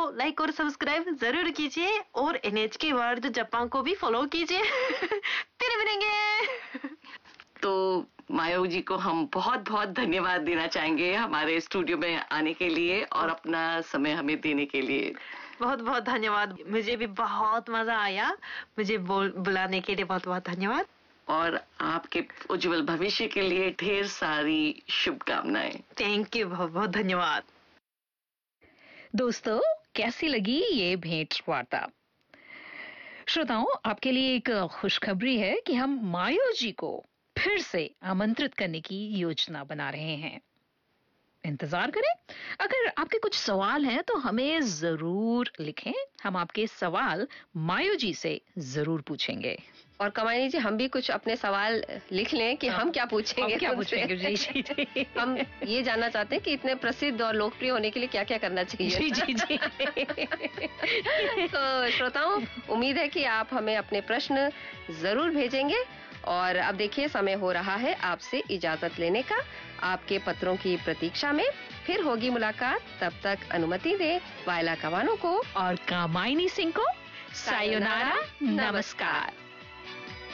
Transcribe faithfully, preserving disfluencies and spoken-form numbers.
Like और subscribe जरूर कीजिए और एनएचके वर्ल्ड जापान को भी फॉलो कीजिए। फिर मिलेंगे। तो मायो जी को हम बहुत बहुत धन्यवाद देना चाहेंगे हमारे स्टूडियो में आने के लिए और अपना समय हमें देने के लिए। बहुत बहुत धन्यवाद, मुझे भी बहुत मजा आया। मुझे बुलाने के लिए बहुत बहुत धन्यवाद और आपके उज्जवल भविष्य के लिए ढेर सारी शुभकामनाएं। थैंक यू, बहुत बहुत धन्यवाद। दोस्तों, कैसी लगी ये भेंट वार्ता? श्रोताओं, आपके लिए एक खुशखबरी है कि हम मायो जी को फिर से आमंत्रित करने की योजना बना रहे हैं। इंतजार करें। अगर आपके कुछ सवाल हैं तो हमें जरूर लिखें, हम आपके सवाल मायो जी से जरूर पूछेंगे। और कमानी जी, हम भी कुछ अपने सवाल लिख लें कि हम क्या पूछेंगे। हम क्या पूछेंगे? जी जी जी। हम ये जानना चाहते हैं कि इतने प्रसिद्ध और लोकप्रिय होने के लिए क्या क्या करना चाहिए। जी जी जी। तो श्रोताओं, उम्मीद है कि आप हमें अपने प्रश्न जरूर भेजेंगे। और अब देखिए, समय हो रहा है आपसे इजाजत लेने का। आपके पत्रों की प्रतीक्षा में फिर होगी मुलाकात। तब तक अनुमति दे वायला कवानो को और कामायनी सिंह को सायोनारा, नमस्कार।